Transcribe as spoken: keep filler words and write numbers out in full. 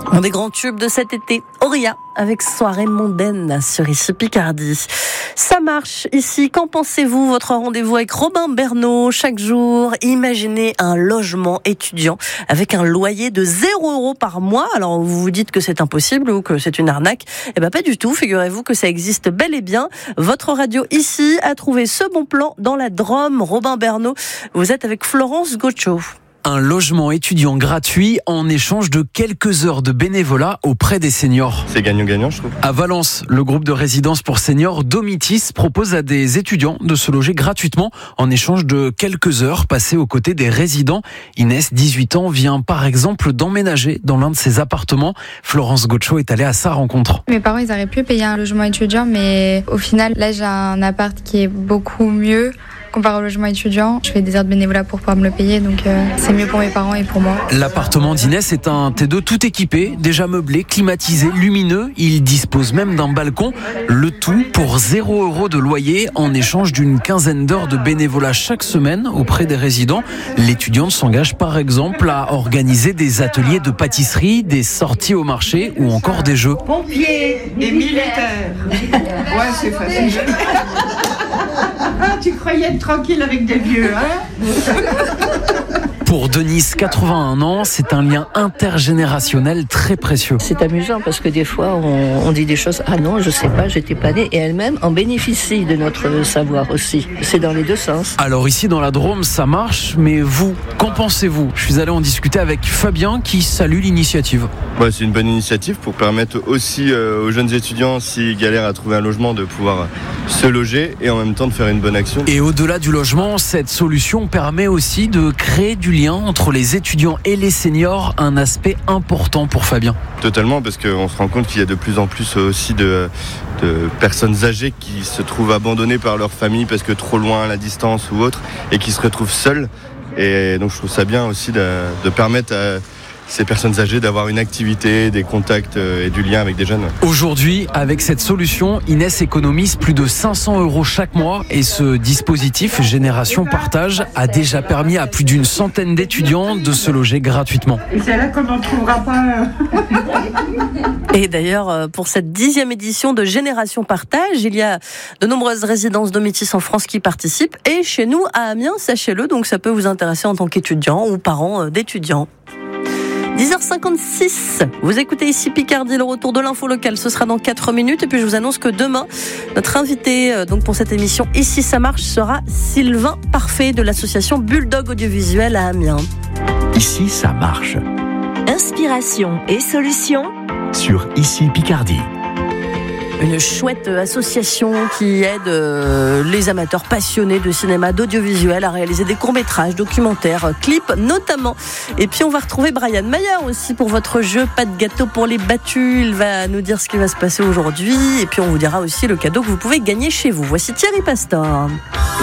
Un des grands tubes de cet été, Auria, avec Soirée mondaine sur Ici Picardie. Ça marche ici. Qu'en pensez-vous? Votre rendez-vous avec Robin Bernot chaque jour. Imaginez un logement étudiant avec un loyer de zéro euro par mois. Alors vous vous dites que c'est impossible ou que c'est une arnaque. Eh ben pas du tout. Figurez-vous que ça existe bel et bien. Votre radio ici a trouvé ce bon plan dans la Drôme. Robin Bernot, vous êtes avec Florence Gaucho. Un logement étudiant gratuit en échange de quelques heures de bénévolat auprès des seniors. C'est gagnant-gagnant, je trouve. À Valence, le groupe de résidence pour seniors Domitis propose à des étudiants de se loger gratuitement en échange de quelques heures passées aux côtés des résidents. Inès, dix-huit ans, vient par exemple d'emménager dans l'un de ses appartements. Florence Gaucho est allée à sa rencontre. Mes parents, ils auraient pu payer un logement étudiant, mais au final, là, j'ai un appart qui est beaucoup mieux. Comparé au logement étudiant, je fais des heures de bénévolat pour pouvoir me le payer, donc euh, c'est mieux pour mes parents et pour moi. L'appartement d'Inès est un T deux tout équipé, déjà meublé, climatisé, lumineux. Il dispose même d'un balcon. Le tout pour zéro euro de loyer en échange d'une quinzaine d'heures de bénévolat chaque semaine auprès des résidents. L'étudiante s'engage par exemple à organiser des ateliers de pâtisserie, des sorties au marché ou encore des jeux. Pompiers et militaires. Ouais, c'est facile. Ah, tu croyais être tranquille avec des vieux, hein? Pour Denise, quatre-vingt-un ans, c'est un lien intergénérationnel très précieux. C'est amusant parce que des fois, on, on dit des choses « Ah non, je sais pas, j'étais pas née » et elle-même en bénéficie de notre savoir aussi. C'est dans les deux sens. Alors ici, dans la Drôme, ça marche, mais vous, qu'en pensez-vous? Je suis allé en discuter avec Fabien qui salue l'initiative. Ouais, c'est une bonne initiative pour permettre aussi euh, aux jeunes étudiants, s'ils galèrent à trouver un logement, de pouvoir se loger et en même temps de faire une bonne action. Et au-delà du logement, cette solution permet aussi de créer du lien entre les étudiants et les seniors, un aspect important pour Fabien. Totalement, parce qu'on se rend compte qu'il y a de plus en plus aussi de, de personnes âgées qui se trouvent abandonnées par leur famille parce que trop loin à la distance ou autre, et qui se retrouvent seules. Et donc je trouve ça bien aussi de, de permettre à ces personnes âgées d'avoir une activité, des contacts et du lien avec des jeunes. Aujourd'hui, avec cette solution, Inès économise plus de cinq cents euros chaque mois et ce dispositif Génération Partage a déjà permis à plus d'une centaine d'étudiants de se loger gratuitement. Et c'est là qu'on n'en trouvera pas. Et d'ailleurs, pour cette dixième édition de Génération Partage, il y a de nombreuses résidences Domitis en France qui participent. Et chez nous, à Amiens, sachez-le, donc ça peut vous intéresser en tant qu'étudiant ou parent d'étudiants. dix heures cinquante-six, vous écoutez ici Picardie, le retour de l'info locale, ce sera dans quatre minutes. Et puis je vous annonce que demain, notre invité donc pour cette émission Ici ça marche sera Sylvain Parfait de l'association Bulldog Audiovisuel à Amiens. Ici ça marche. Inspiration et solutions sur Ici Picardie. Une chouette association qui aide les amateurs passionnés de cinéma, d'audiovisuel à réaliser des courts-métrages, documentaires, clips notamment. Et puis on va retrouver Brian Mayer aussi pour votre jeu Pas de gâteau pour les battus. Il va nous dire ce qui va se passer aujourd'hui. Et puis on vous dira aussi le cadeau que vous pouvez gagner chez vous. Voici Thierry Pastor.